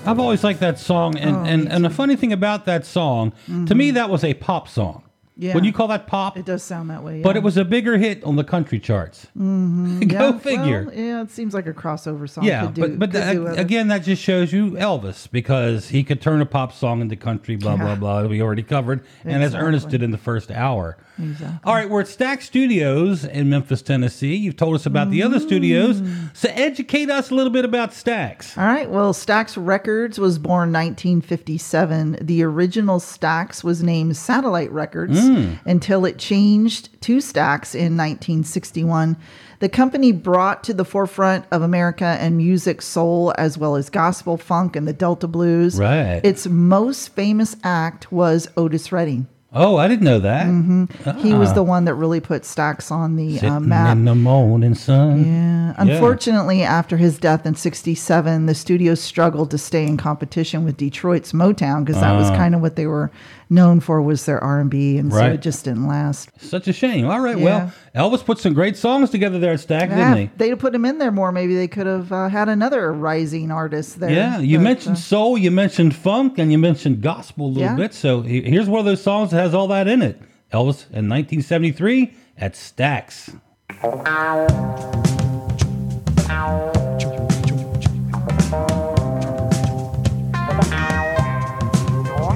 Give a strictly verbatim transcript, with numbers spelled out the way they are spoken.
I've always liked that song, and, Oh, and, me and the too. funny thing about that song, to me, that was a pop song. Yeah. Would you call that pop? It does sound that way. Yeah. But it was a bigger hit on the country charts. Mm-hmm. Go Yeah, figure. Well, yeah, it seems like a crossover song. Yeah, could do, but but could the- do other- again, that just shows you Elvis, because he could turn a pop song into country, blah, blah, Yeah. blah. We already covered. And as Ernest Exactly. did in the first hour. Exactly. All right, we're at Stack Studios in Memphis, Tennessee. You've told us about the other studios. So educate us a little bit about Stax. All right. Well, Stax Records was born nineteen fifty-seven. The original Stax was named Satellite Records until it changed to Stax in nineteen sixty-one. The company brought to the forefront of America and music soul, as well as gospel, funk, and the Delta blues. Right. Its most famous act was Otis Redding. Oh, I didn't know that. He was the one that really put Stax on the uh, Sitting map. in the morning sun. Yeah. Unfortunately, after his death in sixty-seven, the studio struggled to stay in competition with Detroit's Motown, because that was kind of what they were known for, was their R and B, and so Right. it just didn't last. Such a shame. All right, Yeah. well, Elvis put some great songs together there at Stack, Yeah, didn't he? if they'd have put him in there more, maybe they could have uh, had another rising artist there. Yeah, you But, mentioned uh, soul, you mentioned funk, and you mentioned gospel a little Yeah. bit. So he- here's one of those songs that has all that in it. Elvis in nineteen seventy-three at Stax. Ow.